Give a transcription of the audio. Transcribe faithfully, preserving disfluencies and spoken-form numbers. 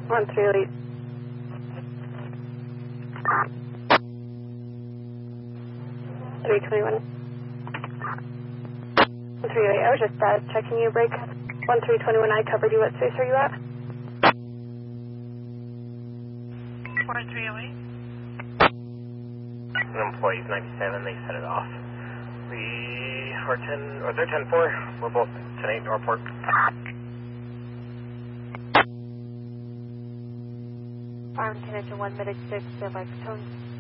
one three eight. three twenty-one. one three eight, I was just uh, checking you, break. one three twenty-one, I covered you. What space are you at? one three oh eight. Employees ninety-seven, they set it off. We are ten, or they're ten four, we're both ten eight Northport. Arm connection one, medic six, Bill by Tone.